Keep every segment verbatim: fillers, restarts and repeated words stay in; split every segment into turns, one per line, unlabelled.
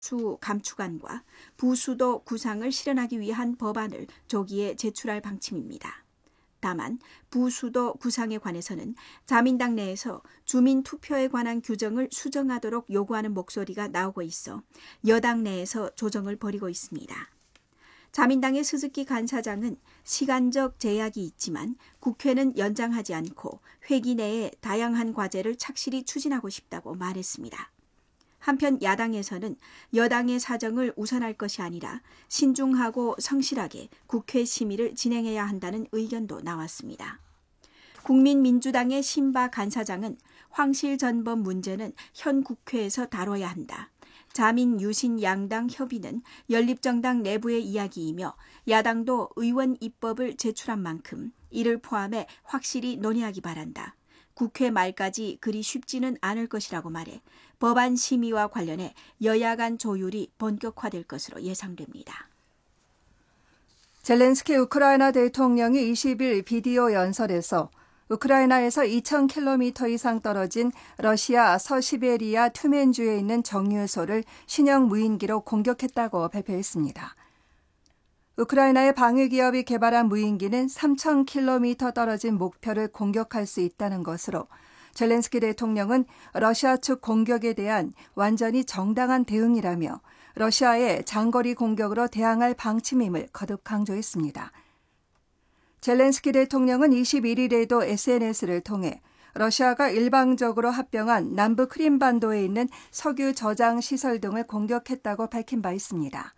수 감축안과 부수도 구상을 실현하기 위한 법안을 조기에 제출할 방침입니다. 다만 부수도 구상에 관해서는 자민당 내에서 주민투표에 관한 규정을 수정하도록 요구하는 목소리가 나오고 있어 여당 내에서 조정을 벌이고 있습니다. 자민당의 스즈키 간사장은 시간적 제약이 있지만 국회는 연장하지 않고 회기 내에 다양한 과제를 착실히 추진하고 싶다고 말했습니다. 한편 야당에서는 여당의 사정을 우선할 것이 아니라 신중하고 성실하게 국회 심의를 진행해야 한다는 의견도 나왔습니다. 국민민주당의 신바 간사장은 황실 전범 문제는 현 국회에서 다뤄야 한다. 자민 유신 양당 협의는 연립정당 내부의 이야기이며 야당도 의원 입법을 제출한 만큼 이를 포함해 확실히 논의하기 바란다. 국회 말까지 그리 쉽지는 않을 것이라고 말해 법안 심의와 관련해 여야 간 조율이 본격화될 것으로 예상됩니다.
젤렌스키 우크라이나 대통령이 이십 일 비디오 연설에서 우크라이나에서 이천 킬로미터 이상 떨어진 러시아 서시베리아 튜멘주에 있는 정유소를 신형 무인기로 공격했다고 발표했습니다. 우크라이나의 방위기업이 개발한 무인기는 삼천 킬로미터 떨어진 목표를 공격할 수 있다는 것으로 젤렌스키 대통령은 러시아 측 공격에 대한 완전히 정당한 대응이라며 러시아의 장거리 공격으로 대항할 방침임을 거듭 강조했습니다. 젤렌스키 대통령은 이십일 일에도 에스엔에스를 통해 러시아가 일방적으로 합병한 남부 크림반도에 있는 석유 저장 시설 등을 공격했다고 밝힌 바 있습니다.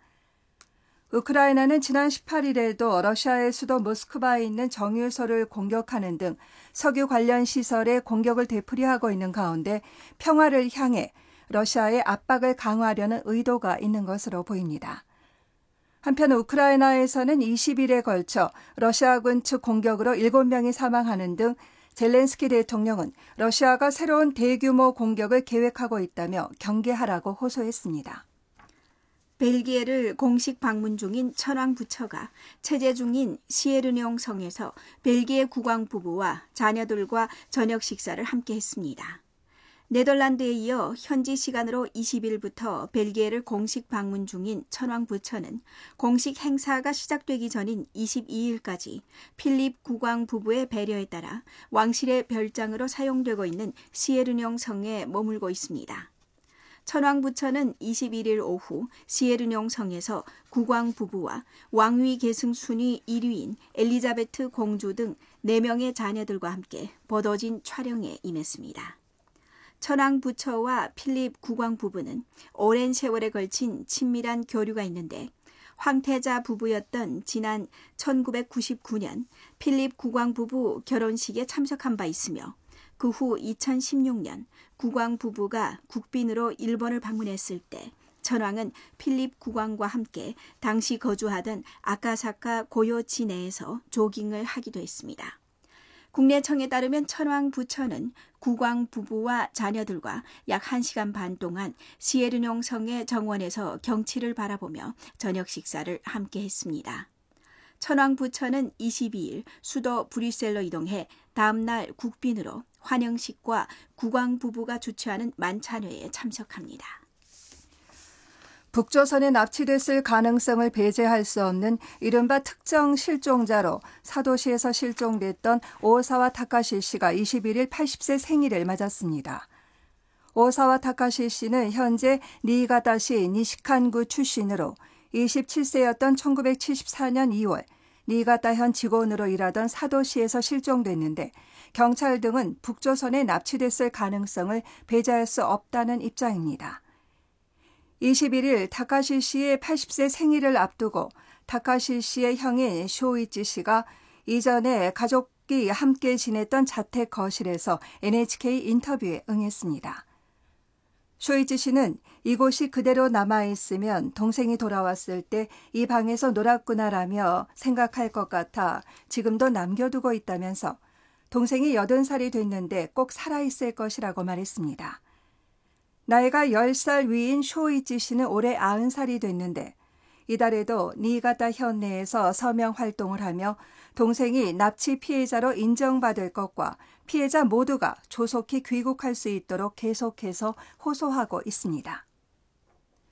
우크라이나는 지난 십팔 일에도 러시아의 수도 모스크바에 있는 정유소를 공격하는 등 석유 관련 시설에 공격을 되풀이하고 있는 가운데 평화를 향해 러시아의 압박을 강화하려는 의도가 있는 것으로 보입니다. 한편 우크라이나에서는 이십 일에 걸쳐 러시아군 측 공격으로 일곱 명이 사망하는 등 젤렌스키 대통령은 러시아가 새로운 대규모 공격을 계획하고 있다며 경계하라고 호소했습니다.
벨기에를 공식 방문 중인 천황 부처가 체제 중인 시에르뇽 성에서 벨기에 국왕 부부와 자녀들과 저녁 식사를 함께 했습니다. 네덜란드에 이어 현지 시간으로 이십 일부터 벨기에를 공식 방문 중인 천황 부처는 공식 행사가 시작되기 전인 이십이 일까지 필립 국왕 부부의 배려에 따라 왕실의 별장으로 사용되고 있는 시에르뇽 성에 머물고 있습니다. 천황 부처는 이십일 일 오후 시에르뇽 성에서 국왕 부부와 왕위 계승 순위 일 위인 엘리자베트 공주 등 네 명의 자녀들과 함께 버더진 촬영에 임했습니다. 천황 부처와 필립 국왕 부부는 오랜 세월에 걸친 친밀한 교류가 있는데 황태자 부부였던 지난 천구백구십구 년 필립 국왕 부부 결혼식에 참석한 바 있으며 그 후 이천십육 년 국왕 부부가 국빈으로 일본을 방문했을 때 천황은 필립 국왕과 함께 당시 거주하던 아카사카 고요지 내에서 조깅을 하기도 했습니다. 국내청에 따르면 천황 부처는 국왕 부부와 자녀들과 약 한 시간 반 동안 시에르뇽 성의 정원에서 경치를 바라보며 저녁 식사를 함께 했습니다. 천황 부처는 이십이 일 수도 브뤼셀로 이동해 다음 날 국빈으로 환영식과 국왕 부부가 주최하는 만찬회에 참석합니다.
북조선에 납치됐을 가능성을 배제할 수 없는 이른바 특정 실종자로 사도시에서 실종됐던 오사와 타카시 씨가 이십일 일 팔십 세 생일을 맞았습니다. 오사와 타카시 씨는 현재 니이가타시 니시칸구 출신으로 이십칠 세였던 천구백칠십사 년 이월 니이가타현 직원으로 일하던 사도시에서 실종됐는데 경찰 등은 북조선에 납치됐을 가능성을 배제할 수 없다는 입장입니다. 이십일 일 타카시 씨의 팔십 세 생일을 앞두고 타카시 씨의 형인 쇼이치 씨가 이전에 가족이 함께 지냈던 자택 거실에서 엔에이치케이 인터뷰에 응했습니다. 쇼이치 씨는 이곳이 그대로 남아있으면 동생이 돌아왔을 때 이 방에서 놀았구나라며 생각할 것 같아 지금도 남겨두고 있다면서 동생이 여든 살이 됐는데 꼭 살아있을 것이라고 말했습니다. 나이가 열 살 위인 쇼이치 씨는 올해 아흔 살이 됐는데 이달에도 니이가타 현내에서 서명 활동을 하며 동생이 납치 피해자로 인정받을 것과 피해자 모두가 조속히 귀국할 수 있도록 계속해서 호소하고 있습니다.